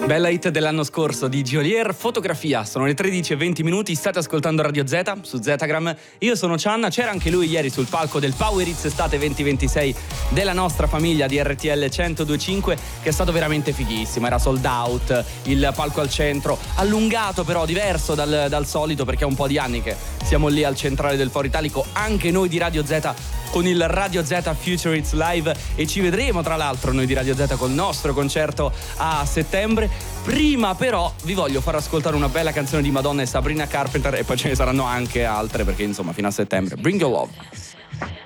Bella hit dell'anno scorso di Geolier, Fotografia. Sono le 13:20, state ascoltando Radio Z su Zetagram. Io sono Cianna, c'era anche lui ieri sul palco del Power Hits Estate 2026 della nostra famiglia di RTL 102.5, che è stato veramente fighissimo. Era sold out, il palco al centro, allungato però, diverso dal solito, perché è un po' di anni che siamo lì al centrale del Foro Italico, anche noi di Radio Z con il Radio Z Future Hits Live, e ci vedremo tra l'altro noi di Radio Z col nostro concerto a settembre. Prima però vi voglio far ascoltare una bella canzone di Madonna e Sabrina Carpenter, e poi ce ne saranno anche altre, perché insomma fino a settembre. Bring Your Love.